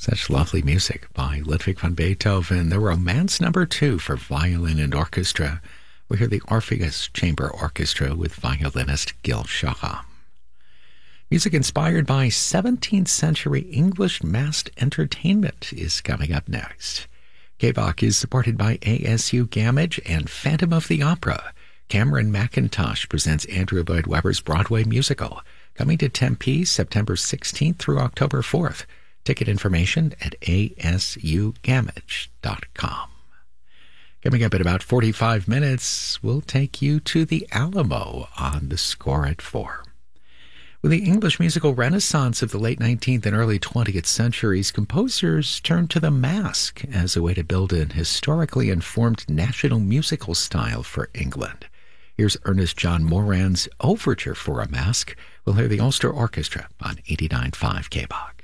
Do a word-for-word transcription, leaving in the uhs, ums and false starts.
Such lovely music by Ludwig van Beethoven. The Romance Number Two for violin and orchestra. We hear the Orpheus Chamber Orchestra with violinist Gil Shaham. Music inspired by seventeenth century English massed entertainment is coming up next. K B O C is supported by A S U Gamage and Phantom of the Opera. Cameron McIntosh presents Andrew Lloyd Webber's Broadway musical, coming to Tempe September sixteenth through October fourth. Ticket information at A S U gamage dot com. Coming up in about forty-five minutes, we'll take you to the Alamo on The Score at four. With the English musical renaissance of the late nineteenth and early twentieth centuries, composers turned to the masque as a way to build an historically informed national musical style for England. Here's Ernest John Moran's Overture for a Masque. We'll hear the Ulster Orchestra on eighty-nine point five K B O C.